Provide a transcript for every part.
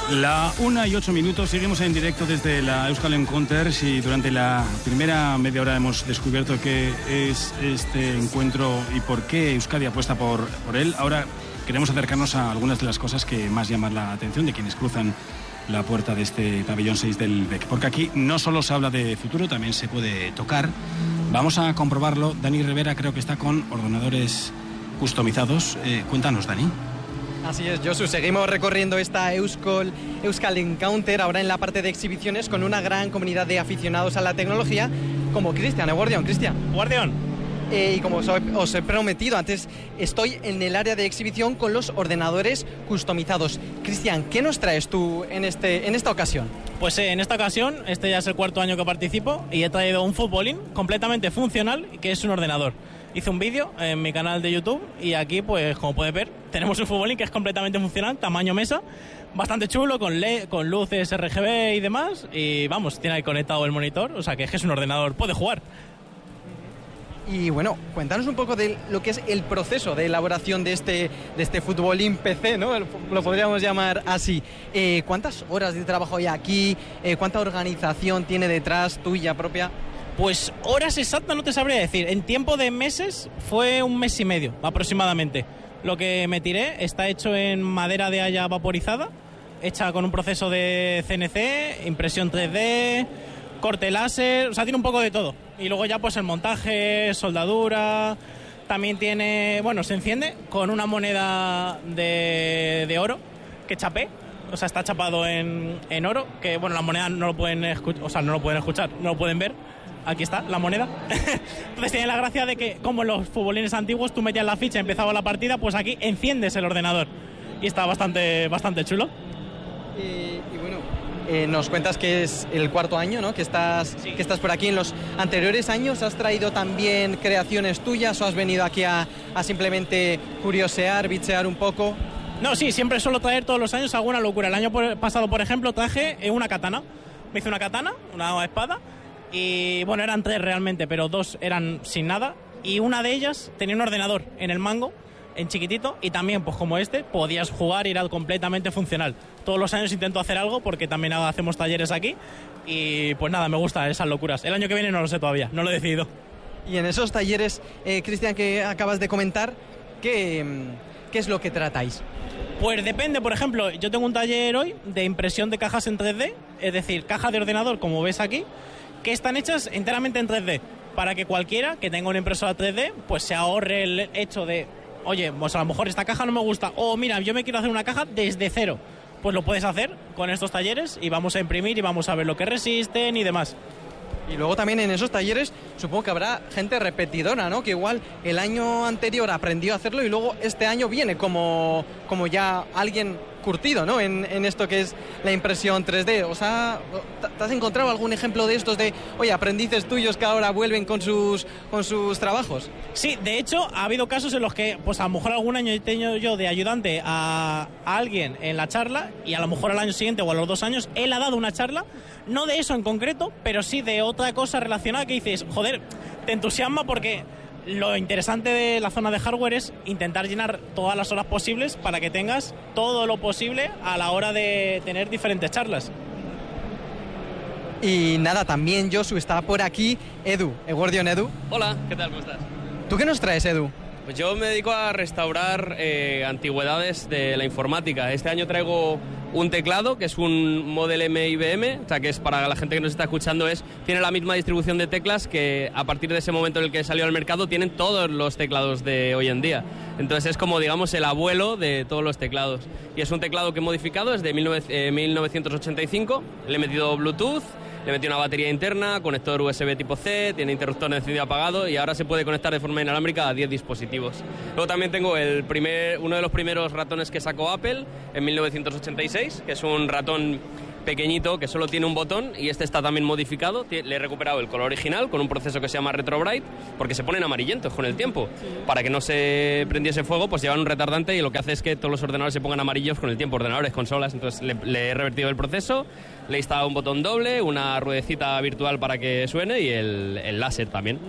La 1:08, seguimos en directo desde la Euskal Encounters y durante la primera media hora hemos descubierto qué es este encuentro y por qué Euskadi apuesta por él. Ahora queremos acercarnos a algunas de las cosas que más llaman la atención de quienes cruzan la puerta de este pabellón 6 del BEC, porque aquí no solo se habla de futuro, también se puede tocar. Vamos a comprobarlo. Dani Rivera creo que está con ordenadores customizados. Cuéntanos, Dani. Así es, Josu, seguimos recorriendo esta Euskal Encounter, ahora en la parte de exhibiciones, con una gran comunidad de aficionados a la tecnología, como Cristian, Guardión. Y como os he prometido antes, estoy en el área de exhibición con los ordenadores customizados. Cristian, ¿qué nos traes tú en esta ocasión? Pues en esta ocasión, este ya es el cuarto año que participo y he traído un futbolín completamente funcional, que es un ordenador. Hice un vídeo en mi canal de YouTube y aquí, pues como puedes ver, tenemos un futbolín que es completamente funcional, tamaño mesa, bastante chulo, con LED, con luces RGB y demás, y vamos, tiene ahí conectado el monitor, o sea que es un ordenador, puede jugar. Y bueno, cuéntanos un poco de lo que es el proceso de elaboración de este futbolín PC, ¿no? Lo podríamos llamar así. ¿Cuántas horas de trabajo hay aquí? ¿Cuánta organización tiene detrás tuya propia? Pues horas exactas no te sabría decir. En tiempo de meses fue 1 mes y medio aproximadamente. Lo que me tiré está hecho en madera de haya vaporizada, hecha con un proceso de CNC, impresión 3D, corte láser, o sea, tiene un poco de todo. Y luego ya pues el montaje, soldadura, también tiene, bueno, se enciende con una moneda de oro que chapé, o sea, está chapado en oro, que bueno, la moneda no lo pueden escuchar, o sea, no lo pueden escuchar, no lo pueden ver. Aquí está, la moneda. Entonces tiene la gracia de que, como en los futbolines antiguos, tú metías la ficha, empezaba la partida, pues aquí enciendes el ordenador. Y está bastante chulo. Y bueno, nos cuentas que es el cuarto año, ¿no? Que estás por aquí. En los anteriores años, ¿has traído también creaciones tuyas o has venido aquí a simplemente curiosear, bichear un poco? No, sí, siempre suelo traer todos los años alguna locura. El año pasado, por ejemplo, traje una katana. Me hice una katana, una espada. Y bueno, eran 3 realmente, pero 2 eran sin nada. Y una de ellas tenía un ordenador en el mango, en chiquitito. Y también, pues como podías jugar y era completamente funcional. Todos los años intento hacer algo porque también hacemos talleres aquí. Y pues nada, me gustan esas locuras. El año que viene no lo sé todavía, no lo he decidido. Y en esos talleres, Cristian, que acabas de comentar, ¿qué es lo que tratáis? Pues depende, por ejemplo, yo tengo un taller hoy de impresión de cajas en 3D. Es decir, caja de ordenador, como ves aquí, que están hechas enteramente en 3D, para que cualquiera que tenga una impresora 3D pues se ahorre el hecho de, oye, pues a lo mejor esta caja no me gusta, o mira, yo me quiero hacer una caja desde cero. Pues lo puedes hacer con estos talleres y vamos a imprimir y vamos a ver lo que resisten y demás. Y luego también en esos talleres supongo que habrá gente repetidora, ¿no? Que igual el año anterior aprendió a hacerlo y luego este año viene como ya alguien curtido, ¿no? En esto que es la impresión 3D. O sea, ¿te has encontrado algún ejemplo de estos de, oye, aprendices tuyos que ahora vuelven con sus trabajos? Sí, de hecho, ha habido casos en los que, pues a lo mejor algún año he tenido yo de ayudante a alguien en la charla y a lo mejor al año siguiente o a los 2 años él ha dado una charla, no de eso en concreto, pero sí de otra cosa relacionada que dices, joder, te entusiasma porque lo interesante de la zona de hardware es intentar llenar todas las horas posibles para que tengas todo lo posible a la hora de tener diferentes charlas. Y nada, también Josu está por aquí, Edu, Guardión Edu. Hola, ¿qué tal? ¿Cómo estás? ¿Tú qué nos traes, Edu? Pues yo me dedico a restaurar antigüedades de la informática. Este año traigo un teclado que es un Model M IBM, o sea que es para la gente que nos está escuchando, tiene la misma distribución de teclas que a partir de ese momento en el que salió al mercado tienen todos los teclados de hoy en día. Entonces es como, digamos, el abuelo de todos los teclados. Y es un teclado que he modificado, es de 1985, le he metido Bluetooth, le metí una batería interna, conector USB tipo C, tiene interruptor encendido y apagado y ahora se puede conectar de forma inalámbrica a 10 dispositivos. Luego también tengo uno de los primeros ratones que sacó Apple en 1986, que es un ratón pequeñito que solo tiene un botón y este está también modificado. Le he recuperado el color original con un proceso que se llama Retro Bright porque se ponen amarillentos con el tiempo. Para que no se prendiese fuego, pues llevan un retardante y lo que hace es que todos los ordenadores se pongan amarillos con el tiempo, ordenadores, consolas. Entonces le he revertido el proceso, le he instalado un botón doble, una ruedecita virtual para que suene y el láser también.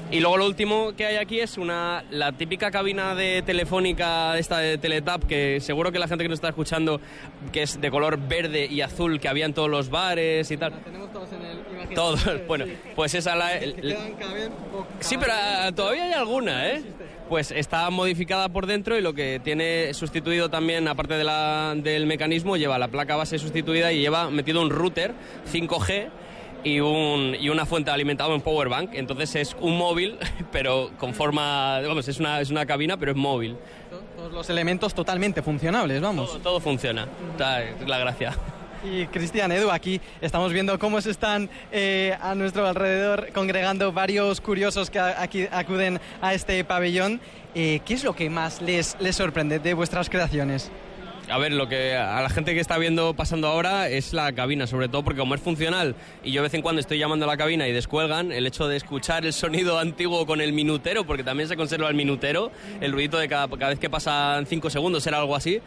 Y luego lo último que hay aquí es la típica cabina de telefónica, esta de Teletap, que seguro que la gente que nos está escuchando, que es de color verde y azul, que había en todos los bares y tal. La tenemos todos en el imaginario. Todos, bueno, sí. Pues esa Sí, pero todavía hay alguna, ¿eh? Pues está modificada por dentro y lo que tiene sustituido también, aparte del mecanismo, lleva la placa base sustituida y lleva metido un router 5G y una fuente de alimentado en powerbank. Entonces es un móvil, pero con forma... Vamos, es una cabina, pero es móvil. Todos los elementos totalmente funcionables, vamos. Todo funciona, es la gracia. Y Cristian, Edu, aquí estamos viendo cómo se están a nuestro alrededor congregando varios curiosos que aquí acuden a este pabellón. ¿Qué es lo que más les sorprende de vuestras creaciones? A ver, lo que a la gente que está viendo pasando ahora es la cabina, sobre todo porque como es funcional y yo de vez en cuando estoy llamando a la cabina y descuelgan, el hecho de escuchar el sonido antiguo con el minutero, porque también se conserva el minutero, el ruidito de cada vez que pasan 5 segundos, era algo así,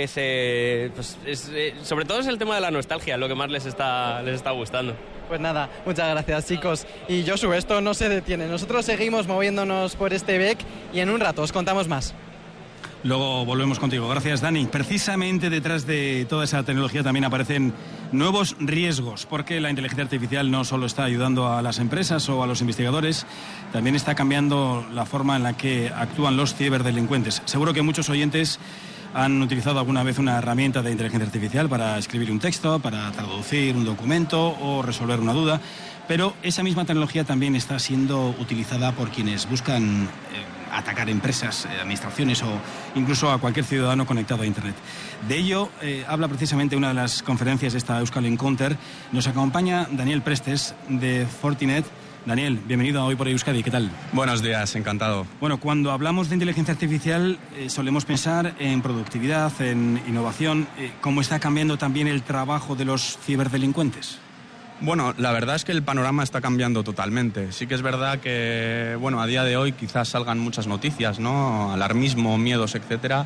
sobre todo es el tema de la nostalgia, lo que más les está gustando. Pues nada, muchas gracias, chicos. Y Josu, esto no se detiene. Nosotros seguimos moviéndonos por este BEC y en un rato os contamos más. Luego volvemos contigo. Gracias, Dani. Precisamente detrás de toda esa tecnología también aparecen nuevos riesgos, porque la inteligencia artificial no solo está ayudando a las empresas o a los investigadores, también está cambiando la forma en la que actúan los ciberdelincuentes. Seguro que muchos oyentes han utilizado alguna vez una herramienta de inteligencia artificial para escribir un texto, para traducir un documento o resolver una duda, pero esa misma tecnología también está siendo utilizada por quienes buscan atacar empresas, administraciones o incluso a cualquier ciudadano conectado a Internet. De ello habla precisamente una de las conferencias de esta Euskal Encounter. Nos acompaña Daniel Prestes de Fortinet. Daniel, bienvenido a Hoy por Euskadi, ¿qué tal? Buenos días, encantado. Bueno, cuando hablamos de inteligencia artificial solemos pensar en productividad, en innovación. ¿Cómo está cambiando también el trabajo de los ciberdelincuentes? Bueno, la verdad es que el panorama está cambiando totalmente. Sí que es verdad que, bueno, a día de hoy quizás salgan muchas noticias, ¿no? Alarmismo, miedos, etcétera.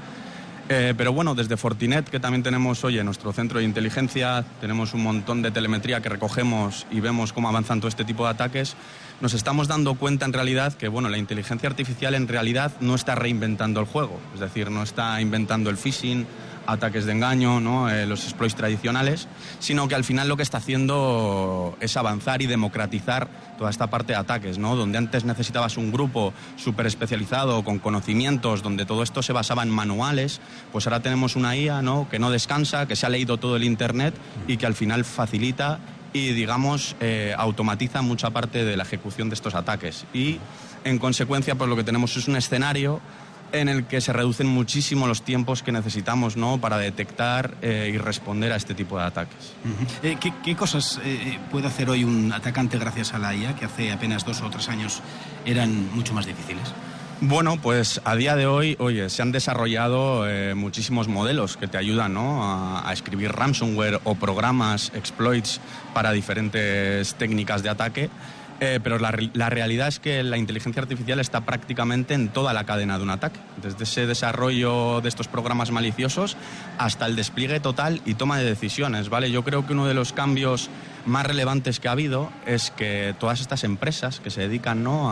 Pero bueno, desde Fortinet, que también tenemos hoy en nuestro centro de inteligencia, tenemos un montón de telemetría que recogemos y vemos cómo avanzan todo este tipo de ataques, nos estamos dando cuenta en realidad que, bueno, la inteligencia artificial en realidad no está reinventando el juego. Es decir, no está inventando el phishing, ataques de engaño, ¿no? Los exploits tradicionales, sino que al final lo que está haciendo es avanzar y democratizar toda esta parte de ataques, ¿no? Donde antes necesitabas un grupo súper especializado, con conocimientos, donde todo esto se basaba en manuales, pues ahora tenemos una IA, ¿no? Que no descansa, que se ha leído todo el Internet y que al final facilita y, digamos, automatiza mucha parte de la ejecución de estos ataques. Y, en consecuencia, pues lo que tenemos es un escenario en el que se reducen muchísimo los tiempos que necesitamos, ¿no? Para detectar y responder a este tipo de ataques. ¿Qué cosas puede hacer hoy un atacante gracias a la IA, que hace apenas 2 o 3 años eran mucho más difíciles? Bueno, pues a día de hoy, se han desarrollado muchísimos modelos que te ayudan, ¿no? a escribir ransomware o programas, exploits para diferentes técnicas de ataque. Pero la realidad es que la inteligencia artificial está prácticamente en toda la cadena de un ataque, desde ese desarrollo de estos programas maliciosos hasta el despliegue total y toma de decisiones, ¿vale? Yo creo que uno de los cambios más relevantes que ha habido es que todas estas empresas que se dedican, ¿no?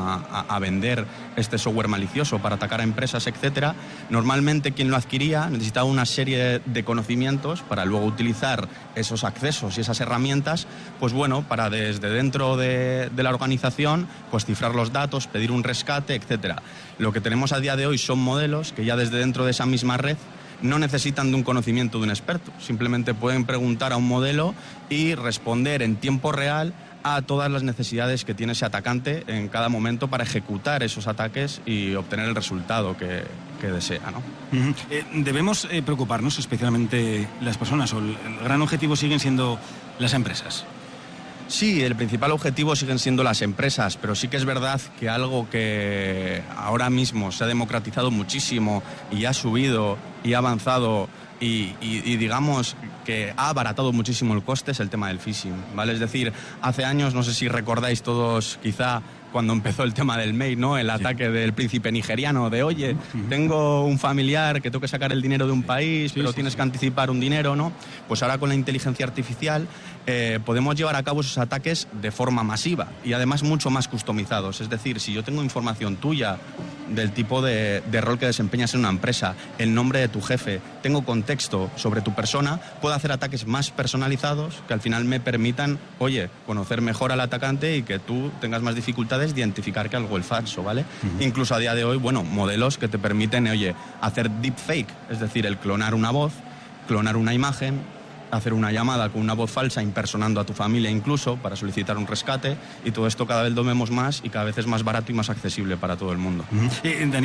a vender este software malicioso para atacar a empresas, etcétera, normalmente quien lo adquiría necesitaba una serie de conocimientos para luego utilizar esos accesos y esas herramientas, pues bueno, para desde dentro de la organización, pues cifrar los datos, pedir un rescate, etcétera. Lo que tenemos a día de hoy son modelos que ya desde dentro de esa misma red no necesitan de un conocimiento de un experto, simplemente pueden preguntar a un modelo y responder en tiempo real a todas las necesidades que tiene ese atacante en cada momento para ejecutar esos ataques y obtener el resultado que desea, ¿no? Debemos preocuparnos, especialmente las personas, o el gran objetivo siguen siendo las empresas. Sí, el principal objetivo siguen siendo las empresas, pero sí que es verdad que algo que ahora mismo se ha democratizado muchísimo y ha subido y ha avanzado y digamos que ha abaratado muchísimo el coste es el tema del phishing, ¿vale? Es decir, hace años, no sé si recordáis todos quizá cuando empezó el tema del mail, ¿no? El ataque del príncipe nigeriano de, oye, tengo un familiar que tengo que sacar el dinero de un país, pero tienes que anticipar un dinero, ¿no? Pues ahora con la inteligencia artificial podemos llevar a cabo esos ataques de forma masiva y además mucho más customizados. Es decir, si yo tengo información tuya del tipo de rol que desempeñas en una empresa, el nombre de tu jefe, tengo contexto sobre tu persona, puedo hacer ataques más personalizados que al final me permitan, oye, conocer mejor al atacante y que tú tengas más dificultades de identificar que algo es falso, ¿vale? Incluso a día de hoy, bueno, modelos que te permiten, oye, hacer deepfake, es decir, el clonar una voz, clonar una imagen, hacer una llamada con una voz falsa impersonando a tu familia incluso para solicitar un rescate, y todo esto cada vez lo vemos más y cada vez es más barato y más accesible para todo el mundo.